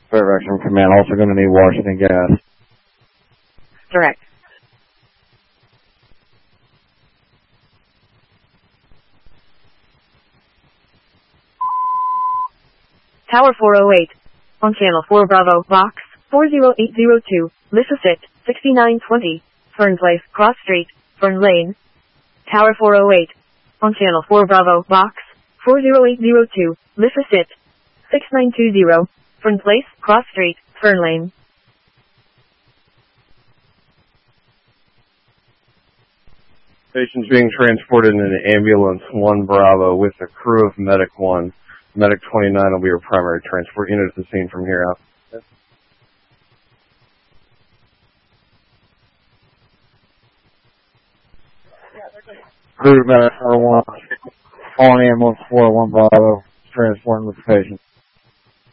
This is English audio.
Fairfax from command. Also going to need Washington gas. Direct. Tower 408. On channel 4 Bravo, box 40802, Lissasit, 6920, Fern Place, Cross Street, Fern Lane. Tower 408. On channel 4 Bravo, box 40802, Lissasit, 6920, Fern Place, Cross Street, Fern Lane. Patient's being transported in an ambulance 1 Bravo with a crew of Medic 1. Medic 29 will be your primary transport unit at the scene from here out. Crew Medic 1 on ambulance 4 1 Bravo, transporting with the patient.